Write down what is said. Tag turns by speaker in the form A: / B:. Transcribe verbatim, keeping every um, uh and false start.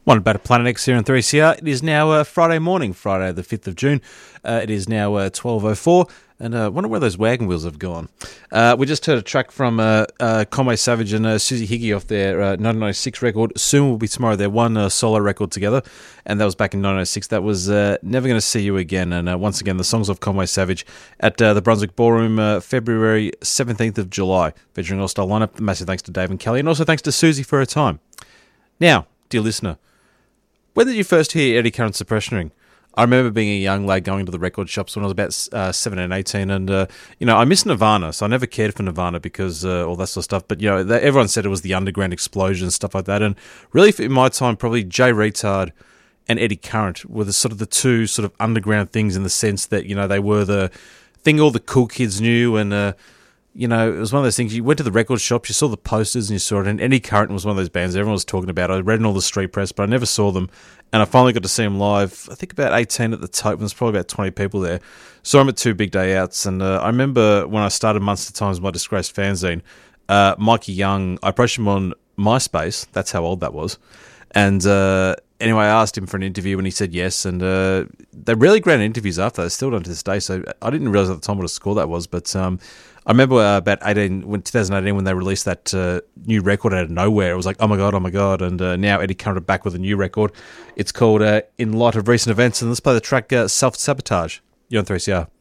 A: One about Planet X here on three C R. It is now uh, Friday morning, Friday the fifth of June. Uh, it is now uh, twelve oh four, and I uh, wonder where those wagon wheels have gone. Uh, we just heard a track from uh, uh, Conway Savage and uh, Susie Higgy off their uh, nineteen ninety-six record, Soon Will Be Tomorrow, their one uh, solo record together, and that was back in nineteen ninety-six. That was uh, Never Gonna See You Again, and uh, once again, the songs of Conway Savage at uh, the Brunswick Ballroom, uh, February seventeenth of July, featuring all-star lineup. Massive thanks to Dave and Kelly, and also thanks to Susie for her time. Now, dear listener, when did you first hear Eddie Current's Suppression Ring? I remember being a young lad going to the record shops when I was about uh, seventeen, eighteen, and, uh, you know, I miss Nirvana, so I never cared for Nirvana because uh, all that sort of stuff, but, you know, they, everyone said it was the underground explosion and stuff like that, and really, in my time, probably Jay Retard and Eddie Current were the sort of the two sort of underground things in the sense that, you know, they were the thing all the cool kids knew, and, uh, you know, it was one of those things, you went to the record shops, you saw the posters and you saw it, and Eddie Current was one of those bands everyone was talking about. I read in all the street press, but I never saw them, and I finally got to see them live, I think about eighteen at the Tote, when there's probably about twenty people there. Saw them at two big day outs, and uh, I remember when I started Monster Times, my disgraced fanzine, uh, Mikey Young, I approached him on MySpace, that's how old that was, and uh, anyway, I asked him for an interview, and he said yes, and uh, they rarely grant interviews after, they still don't to this day, so I didn't realise at the time what a score that was, but um, I remember uh, about eighteen, when twenty eighteen when they released that uh, new record out of nowhere. It was like, oh my God, oh my God. And uh, now Eddie Current are back with a new record. It's called uh, In Light of Recent Events. And let's play the track uh, Self-Sabotage. You're on three C R.